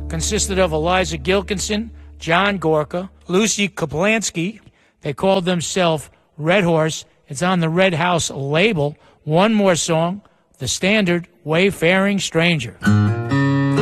consisted of Eliza Gilkinson, John Gorka, Lucy Kaplansky. They called themselves Red Horse. It's on the Red House label. One more song, the standard Wayfaring Stranger.